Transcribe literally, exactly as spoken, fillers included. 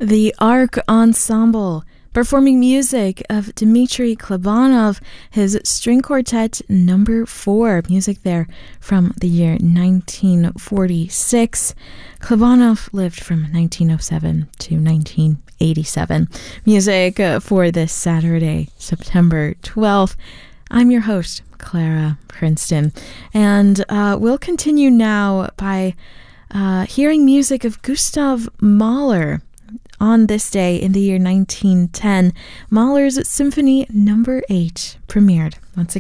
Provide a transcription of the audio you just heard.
The Ark Ensemble, performing music of Dmitry Klebanov, his string quartet number four, music there from the year nineteen forty-six. Klebanov lived from nineteen oh seven to nineteen eighty-seven. Music uh, for this Saturday, September twelfth. I'm your host, Clara Princeton, and uh, we'll continue now by uh, hearing music of Gustav Mahler. On this day in the year nineteen ten, Mahler's Symphony number eight premiered. Once again,